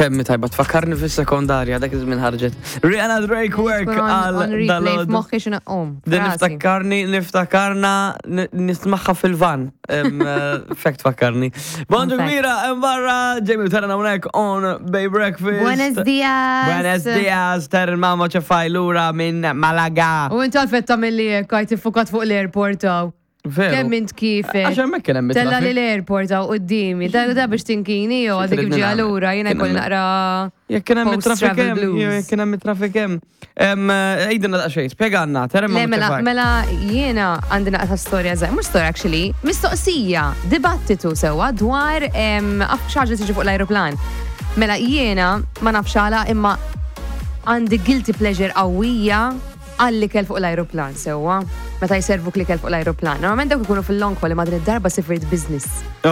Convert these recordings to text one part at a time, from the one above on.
Kemmi tajba tfakkarni fis-sekondarja dak iż-żmien ħarġet. Rihanna Drake work għal replay f'moħħi x'inha Din niftakarna nismaħħa fil-van. Fek tfakkarni. Bonġu kbira barra Jamie tarana hawnhekk on Bay Breakfast. Buenos dias. Buenos dias, ter mama ċefajlura minn Malaga. U inti għalfet tagħmel li kajt iffukat fuq l-airport hawn. Kemm int kif? Għaxan mek kien hemm Tella li l-airport hawn qudiemi. Da biex tinkini jew għadek kif ġie allura jiena jkolli naqra. Jekk kien hemm traffic hemm, jekk kien hemm traffic hemm. Ejdin naqra xejn, spjegana, Mela jiena għandi naqra storja żgħar, mhux storja actually, mistoqsija, dibattitu sewwa dwar xaġa tiġi fuq l-ajruplan. Mela jiena ma nafx għala imma għandi guilty pleasure qawwija għalli kell fuq l-ajruplan sewwa. Meta jservu klikel fuq l-ajruplan. Normalment dawk ikunu fil-long haul ma din id-darba sifrit business.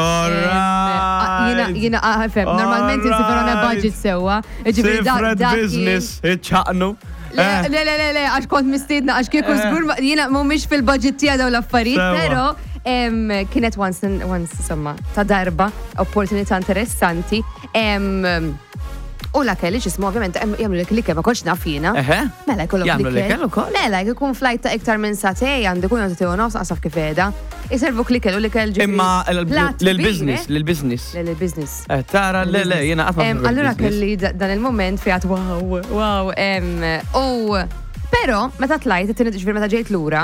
Jiena fem, normalment insifirona budget sewwa. Ġifieri dak business, iċċaqnu. Le, għax kont mistiedna għax kieku żgur jiena mhumiex fil-budget tiegħu dawn l-affarijiet, però kienet once insomma ta' darba opportunità interessanti. U la kelli ġismu ovvjament jagħmlu l-klikel ma kontx naf jiena. Mela jkollok jagħmlu l-klikel ukoll. Mela jkun flight ta' iktar minn satej għandu jkun jagħtu nofs qasaf kif qiegħda. Iservu klikel u l-ikel ġifieri. Imma lill-business. Tara le jiena qatt ma. Allura kelli dan il-moment fiat wow. Però meta tlajt it-tieni ġifieri meta ġejt lura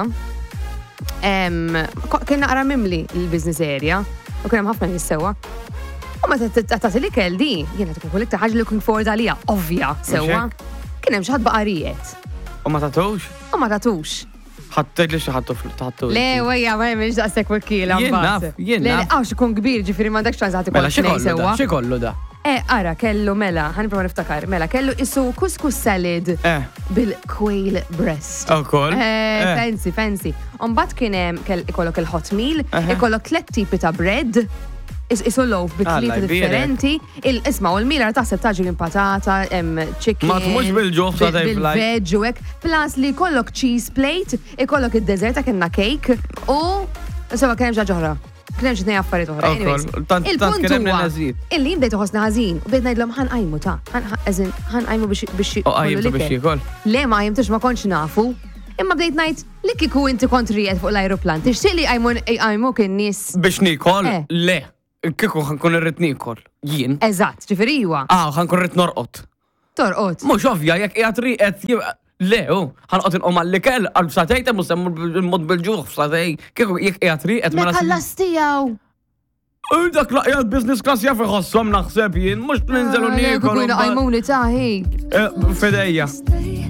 kien naqra mimli l-business area u kien hemm ħafna nies sewwa. U ma t-tati li kell di, jena tkun kull iktar ħaġa looking forward għalija, ovvja, sewa. Kien hemm xi ħadd baqarijiet. U ma tatux? U ma tatux. Ħattejt li xi ħadd tħattu. Le, wejja, ma jemx daqshekk wakkila mbagħad. Jien naf. Għaw xikun kbir, ġifieri m'għandekx ċans ħadd ikoll xejn sewwa. Xi kollu da? Ara, kellu mela, ħanipprova niftakar, mela kellu isu couscous salad bil-quail breast. Ukoll. Fancy. Mbagħad kien hemm ikollok il-hot meal, ikollok 3 tipi ta' bread. Isu loaf bit-tlieta differenti. Isma' u l-mila taħseb taġi patata, chicken. Ma tmux bil-ġuħ ta' bil-veg u hekk. Plus li jkollok cheese plate, ikollok id-dessert kienna cake u insomma kien hemm xi ħaġa oħra. Kien hemm xi tnejn affarijiet oħra. Il-punt huwa illi bdejt uħossna ħażin u bdejt ngħidlhom ħanqajmu ħanqajmu biex jkolllu. Le ma qajmtux ma kontx nafu. Imma bdejt ngħid li kieku inti kont ried fuq l-ajruplan. Tixtieq li jqajmuk in-nies biex nikol? Le. Kieku ħankun irrid nikol. Jien. Eżatt, ġifieri huwa. ħankun irrid norqod. Torqod. Mhux ovvja jekk qiegħed riqed le, ħanqod inqom għall-ikel għal satej ta' mhux mod bil-ġuħ f'satej. Kieku jekk qiegħed riqed ma ħallas tiegħu. Dak laqjat business class jaf iħossom naħseb jien, mhux ninżelu niekol. Kieku jqajmuni taħi. Fedejja.